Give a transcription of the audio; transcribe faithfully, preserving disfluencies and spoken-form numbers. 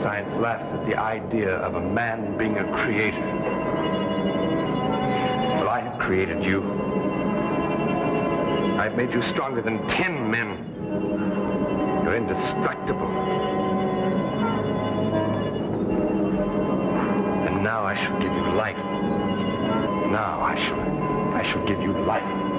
Science laughs at the idea of a man being a creator. Well, I have created you. I've made you stronger than ten men. You're indestructible. And now I shall give you life. Now I shall, I shall give you life.